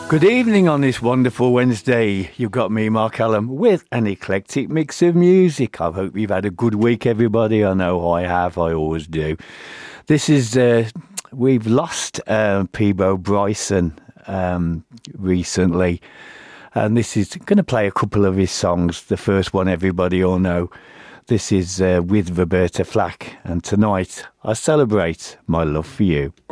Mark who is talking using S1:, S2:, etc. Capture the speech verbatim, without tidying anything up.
S1: Good evening on this wonderful Wednesday. You've got me, Mark Allen, with an eclectic mix of music. I hope you've had a good week, everybody. I know I have. I always do. This is, uh, we've lost uh, Peabo Bryson um, recently. And this is going to play a couple of his songs. The first one everybody will know. This is uh, with Roberta Flack. And tonight I celebrate my love for you.